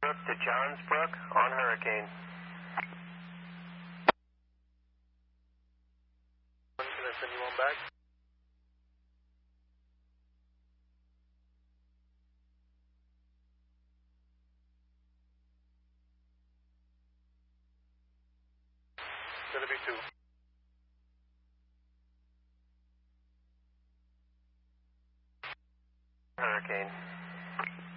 Brook to Johns Brook on hurricane. Can I send you one back? It's gonna be 2. Hurricane.